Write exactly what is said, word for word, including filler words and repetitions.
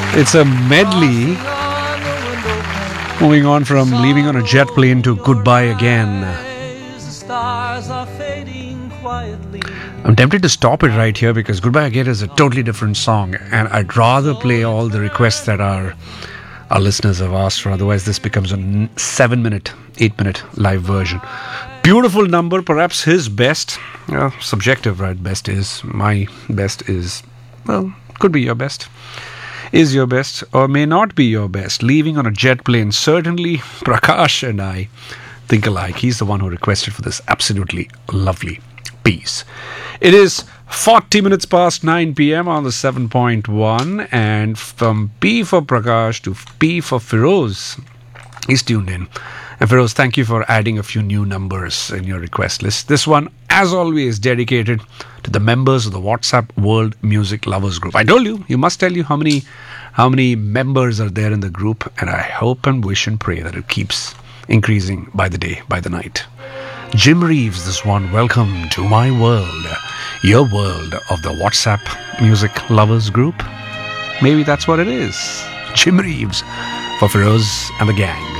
It's a medley moving on from Leaving on a Jet Plane to Goodbye Again. I'm tempted to stop it right here because Goodbye Again is a totally different song, and I'd rather play all the requests that our our listeners have asked for. Otherwise this becomes a seven minute, eight minute live version. Beautiful number, perhaps his best. Uh, subjective, right? Best is, my best is, well, could be your best. Is your best or may not be your best. Leaving on a Jet Plane. Certainly Prakash and I think alike. He's the one who requested for this absolutely lovely piece. It is forty minutes past nine p.m. on the seven point one, and from P for Prakash to P for Firoz, he's tuned in. And Firoz, thank you for adding a few new numbers in your request list. This one, as always, dedicated to the members of the WhatsApp World Music Lovers Group. I told you, you must tell you how many how many members are there in the group, and I hope and wish and pray that it keeps increasing by the day, by the night. Jim Reeves, this one, welcome to my world, your world of the WhatsApp Music Lovers Group. Maybe that's what it is. Jim Reeves for Firoz and the gang.